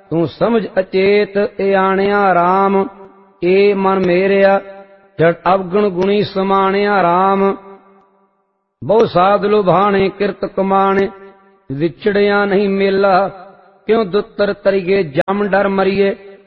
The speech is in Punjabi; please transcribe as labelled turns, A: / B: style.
A: ਤੂੰ ਸਮਝ ਅਚੇਤ ਏ ਆਣਿਆ ਰਾਮ। ਏ ਮਨ ਮੇਰਿਆ ਜੜ ਅਵਗੁਣ ਗੁਣੀ ਸਮਾਣਿਆ ਰਾਮ। ਬਹੁ ਸਾਧ ਲੁਭਾਣੇ ਕਿਰਤ ਕਮਾਣੇ, ਵਿਛੜਿਆ ਨਹੀਂ ਮੇਲਾ। ਕਿਉ ਦੁੱਤਰ ਤਰੀਏ ਜਮ ਡਰ ਮਰੀਏ।